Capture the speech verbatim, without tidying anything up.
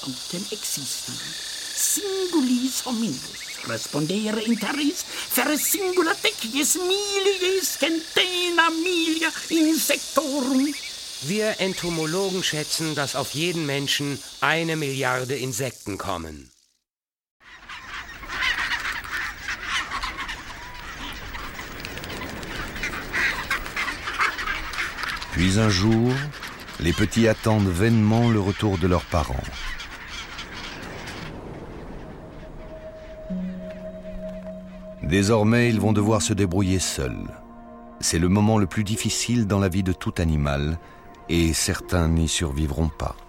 autem existam. Singulis hominus respondere interis fer singula tecies milies centena milia insectorum. Wir Entomologen schätzen, dass auf jeden Menschen eine Milliarde Insekten kommen. Puis un jour, les petits attendent vainement le retour de leurs parents. Désormais, ils vont devoir se débrouiller seuls. C'est le moment le plus difficile dans la vie de tout animal, et certains n'y survivront pas.